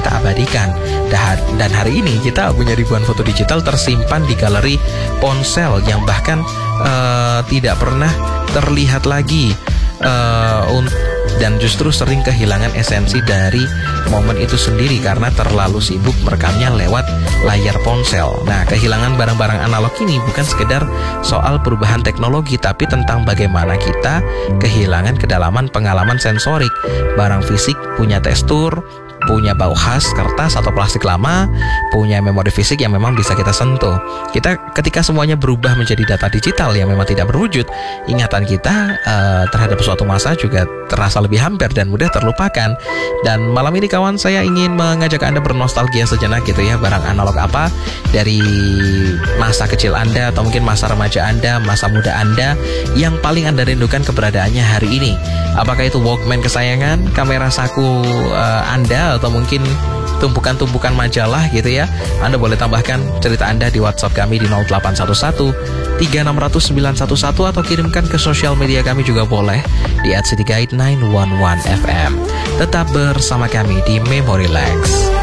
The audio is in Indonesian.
kita abadikan. Dan hari ini kita punya ribuan foto digital tersimpan di galeri ponsel yang bahkan tidak pernah terlihat lagi, dan justru sering kehilangan esensi dari momen itu sendiri karena terlalu sibuk merekamnya lewat layar ponsel. Nah, kehilangan barang-barang analog ini bukan sekedar soal perubahan teknologi, tapi tentang bagaimana kita kehilangan kedalaman pengalaman sensorik. Barang fisik punya tekstur, punya bau khas kertas atau plastik lama, punya memori fisik yang memang bisa kita sentuh. Ketika semuanya berubah menjadi data digital yang memang tidak berwujud, ingatan kita terhadap suatu masa juga terasa lebih hampir dan mudah terlupakan. Dan malam ini kawan, saya ingin mengajak Anda bernostalgia sejenak gitu ya. Barang analog apa dari masa kecil Anda atau mungkin masa remaja Anda, masa muda Anda yang paling Anda rindukan keberadaannya hari ini? Apakah itu Walkman kesayangan, kamera saku Anda, atau mungkin tumpukan-tumpukan majalah gitu ya? Anda boleh tambahkan cerita Anda di WhatsApp kami di 0811 3600 911 atau kirimkan ke sosial media kami juga boleh di @cityguide911fm. Tetap bersama kami di Memory Lex.